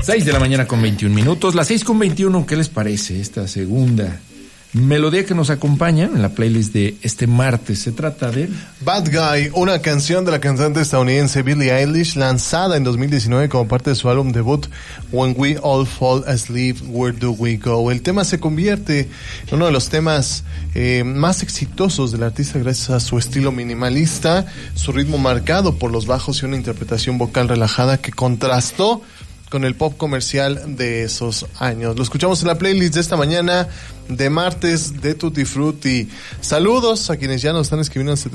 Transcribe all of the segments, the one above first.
6 de la mañana con 21 minutos. Las 6 con 21, ¿qué les parece esta segunda melodía que nos acompaña en la playlist de este martes? Se trata de Bad Guy, una canción de la cantante estadounidense Billie Eilish, lanzada en 2019 como parte de su álbum debut When We All Fall Asleep, Where Do We Go. El tema se convierte en uno de los temas más exitosos del artista gracias a su estilo minimalista, su ritmo marcado por los bajos y una interpretación vocal relajada que contrastó con el pop comercial de esos años. Lo escuchamos en la playlist de esta mañana de martes de Tutti Frutti. Saludos a quienes ya nos están escribiendo en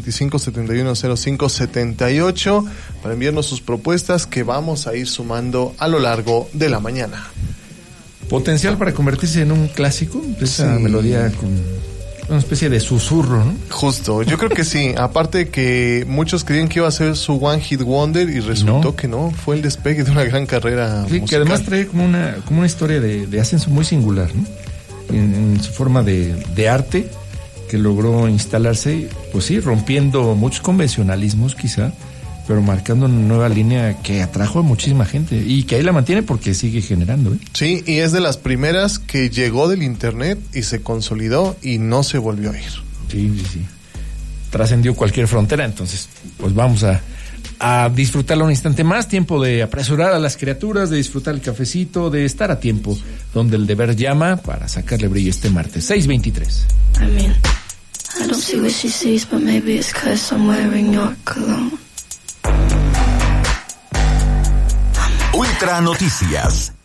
7225-7105-78 para enviarnos sus propuestas que vamos a ir sumando a lo largo de la mañana. Potencial para convertirse en un clásico, esa melodía con una especie de susurro, ¿no? Justo, yo creo que sí. Aparte que muchos creían que iba a ser su One Hit Wonder y resultó que no. Fue el despegue de una gran carrera musical. Que además trae como una historia de ascenso muy singular, ¿no? En su forma de arte, que logró instalarse, pues sí, rompiendo muchos convencionalismos quizá, pero marcando una nueva línea que atrajo a muchísima gente y que ahí la mantiene porque sigue generando, ¿eh? Sí, y es de las primeras que llegó del internet y se consolidó y no se volvió a ir. Sí. Trascendió cualquier frontera, entonces pues vamos a disfrutarla un instante más. Tiempo de apresurar a las criaturas, de disfrutar el cafecito, de estar a tiempo donde el deber llama para sacarle brillo este martes 6:23. I don't see what she sees, but maybe it's 'cause I'm wearing your cologne. Ultra Noticias.